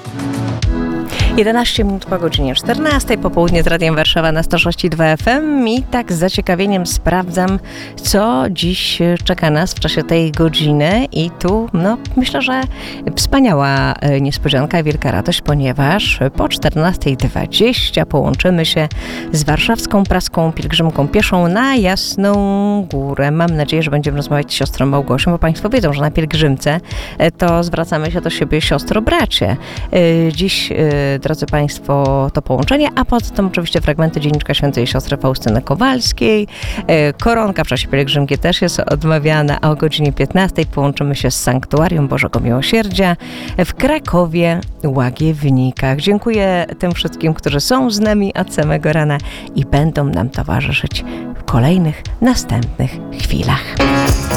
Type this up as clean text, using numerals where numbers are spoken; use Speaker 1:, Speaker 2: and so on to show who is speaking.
Speaker 1: 11 minut po godzinie 14, popołudnie z Radiem Warszawa na 106,2 FM i tak z zaciekawieniem sprawdzam, co dziś czeka nas w czasie tej godziny i tu, myślę, że wspaniała niespodzianka, wielka radość, ponieważ po 14:20 połączymy się z warszawską praską pielgrzymką pieszą na Jasną Górę. Mam nadzieję, że będziemy rozmawiać z siostrą Małgosią, bo Państwo wiedzą, że na pielgrzymce to zwracamy się do siebie siostro, bracie. Dziś, drodzy Państwo, to połączenie, a poza tym oczywiście fragmenty dzienniczka świętej siostry Faustyny Kowalskiej. Koronka w czasie pielgrzymki też jest odmawiana, a o godzinie 15 połączymy się z Sanktuarium Bożego Miłosierdzia w Krakowie, Łagiewnikach. Dziękuję tym wszystkim, którzy są z nami od samego rana i będą nam towarzyszyć w kolejnych, następnych chwilach.